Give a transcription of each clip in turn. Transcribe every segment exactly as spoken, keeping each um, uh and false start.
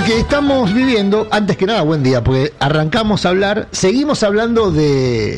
Porque estamos viviendo, antes que nada, buen día, porque arrancamos a hablar, seguimos hablando de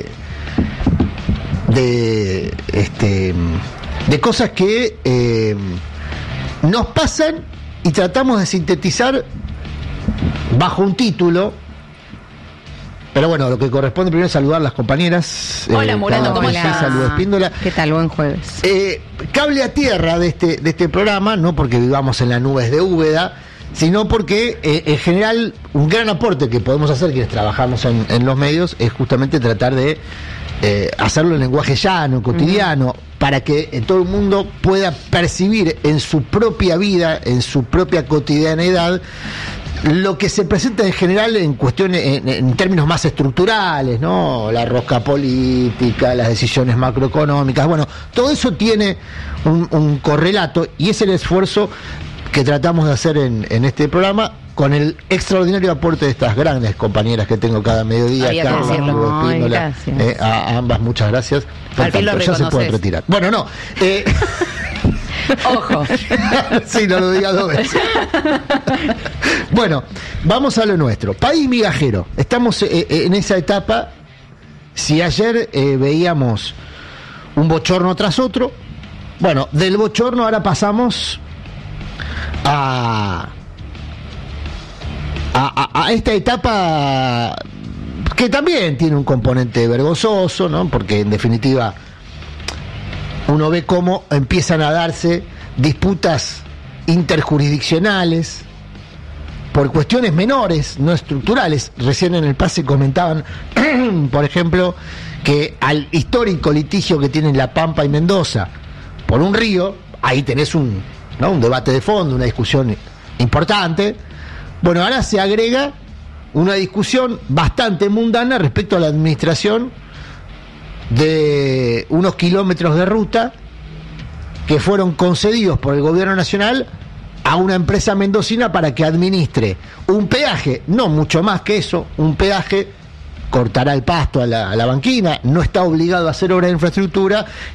de este de cosas que eh, nos pasan y tratamos de sintetizar bajo un título. Pero bueno, lo que corresponde primero es saludar a las compañeras. Hola, eh, Murano, ¿cómo estás? Saludos, Espíndola. ¿Qué tal? Buen jueves. Eh, cable a tierra de este, de este programa, no porque vivamos en las nubes de Úbeda, sino porque eh, en general un gran aporte que podemos hacer quienes trabajamos en, en los medios es justamente tratar de eh, hacerlo en lenguaje llano, cotidiano, uh-huh. para que eh, todo el mundo pueda percibir en su propia vida, en su propia cotidianeidad, lo que se presenta en general en cuestiones, en, en términos más estructurales, ¿no? La rosca política, las decisiones macroeconómicas, bueno, todo eso tiene un, un correlato y es el esfuerzo que tratamos de hacer en, en este programa, con el extraordinario aporte de estas grandes compañeras que tengo cada mediodía. Había Carla, que decirlo. Ay, Espíndola, eh, a, a ambas muchas gracias. Al fin lo ya se pueden retirar. Bueno, no. Eh, Ojo. Sí, no lo digas dos veces. Bueno, vamos a lo nuestro. País migajero. Estamos eh, en esa etapa. Si ayer eh, veíamos un bochorno tras otro, bueno, del bochorno ahora pasamos a, a, a esta etapa que también tiene un componente vergonzoso, ¿no? Porque en definitiva uno ve cómo empiezan a darse disputas interjurisdiccionales por cuestiones menores, no estructurales. Recién en el pase comentaban, por ejemplo, que al histórico litigio que tienen La Pampa y Mendoza por un río, ahí tenés un, ¿no? un debate de fondo, una discusión importante. Bueno, ahora se agrega una discusión bastante mundana respecto a la administración de unos kilómetros de ruta que fueron concedidos por el gobierno nacional a una empresa mendocina para que administre un peaje, no mucho más que eso, un peaje, cortará el pasto a la, a la banquina, no está obligado a hacer obra de infraestructura